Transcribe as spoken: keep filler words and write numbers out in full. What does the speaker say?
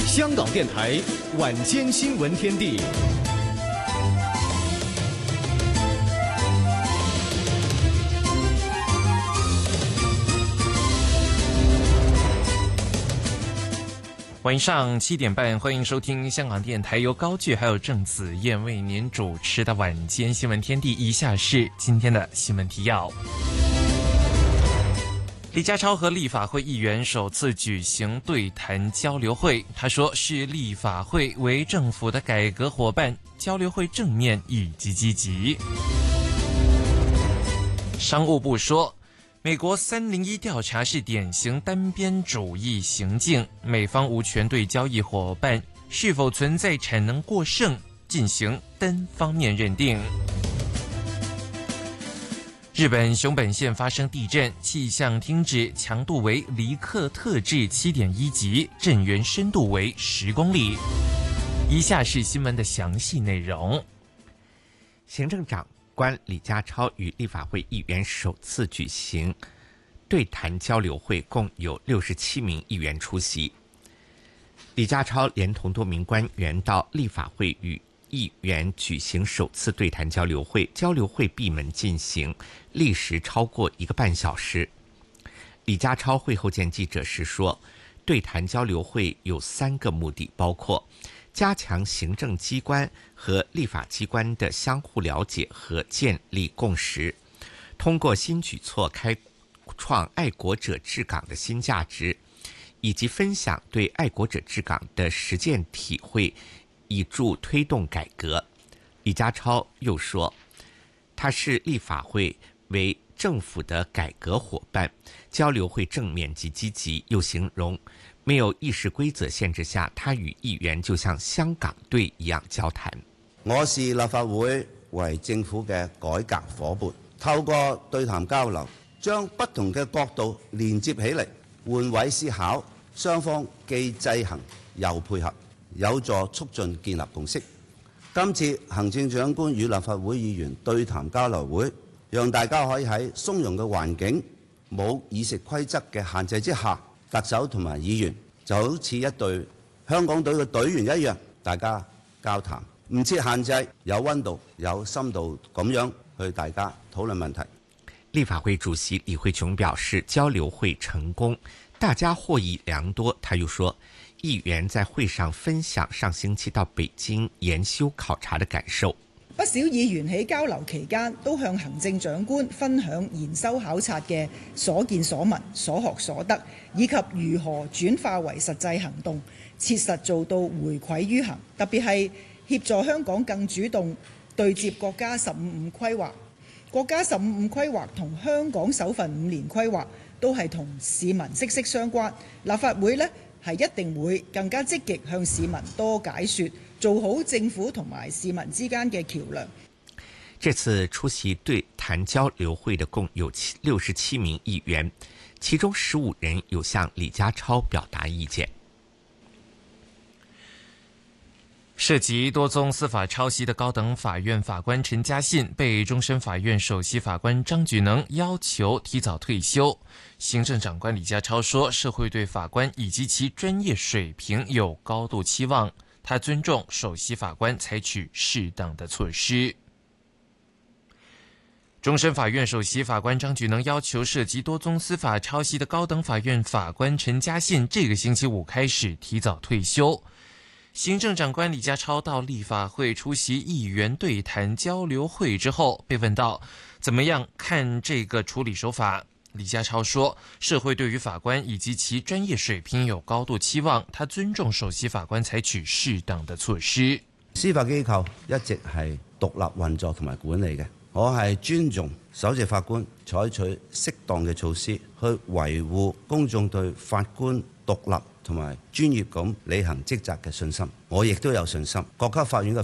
香港电台晚间新闻天地。 晚上七点半，欢迎收听香港电台由高炬还有郑子燕为您主持的晚间新闻天地。以下是今天的新闻提要。李家超和立法会议员首次举行对谈交流会，他说是立法会为政府的改革伙伴，交流会正面以及积极。商务部说，美国三零一调查是典型单边主义行径，美方无权对交易伙伴是否存在产能过剩进行单方面认定。日本熊本县发生地震，气象厅指强度为黎克特制 七点一 级，震源深度为十公里。以下是新闻的详细内容。 行政长官李家超与立法会议员首次举行对谈交流会，共有六十七名议员出席。李家超连同多名官员到立法会与议员举行首次对谈交流会，交流会闭门进行，历时超过一个半小时。李家超会后见记者时说，对谈交流会有三个目的，包括加强行政机关和立法机关的相互了解和建立共识，通过新举措开创爱国者治港的新价值，以及分享对爱国者治港的实践体会，以助推动改革。李家超又说，他是立法会为政府的改革伙伴，交流会正面及积极，又形容没有議事規則限制下，他與議員就像香港隊一樣交談。 我視立法會為政府嘅改革伙伴，透過對談交流，將不同嘅角度連接起嚟，換位思考，雙方既制衡又配合，有助促進建立共識。今次行政長官與立法會議員對談交流會，讓大家可以喺鬆容嘅環境、冇議事規則嘅限制之下，特首同埋議員就好似一隊香港隊嘅隊員一樣，大家交談，唔設限制，有溫度、有深度咁樣去大家討論問題。 立法會主席李慧瓊表示，交流會成功，大家獲益良多。他又說，議員在會上分享上星期到北京研修考察的感受。 不少議員喺交流期間都向行政長官分享研修考察嘅所見所聞、所學所得，以及如何轉化為實際行動，切實做到回饋於行。特別係協助香港更主動對接國家十五五規劃。國家十五五規劃同香港首份五年規劃都係同市民息息相關。立法會呢係一定會更加積極向市民多解說，做好政府同埋市民之間嘅橋梁。 這次出席對談交流會的共有六十七名議員，其中十五人有向李家超表達意見。 涉及多宗司法抄襲的高等法院法官陳嘉信被終審法院首席法官張舉能要求提早退休。行政長官李家超說，社會對法官以及其專業水平有高度期望，他尊重首席法官採取適當的措施。終審法院首席法官張舉能要求涉及多宗司法抄襲的高等法院法官陳嘉信這個星期五開始提早退休。行政長官李家超到立法會出席議員對談交流會之後，被問到怎麼樣看這個處理手法，李家超說，社會對於法官以及其專業水平有高度期望，他尊重首席法官採取適當的措施。 司法機構一直係獨立運作同埋管理嘅，我係尊重首席法官採取適當嘅措施去維護公眾對法官獨立同埋專業咁履行職責嘅信心，我亦都有信心國家法院嘅